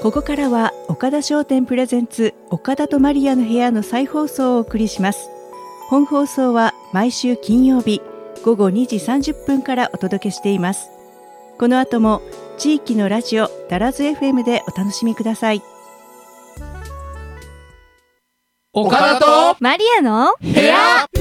ここからは岡田商店プレゼンツ岡田とマリアの部屋の再放送をお送りします。本放送は毎週金曜日午後2時30分からお届けしています。この後も地域のラジオダラズ FM でお楽しみください。 岡田とマリアの部屋。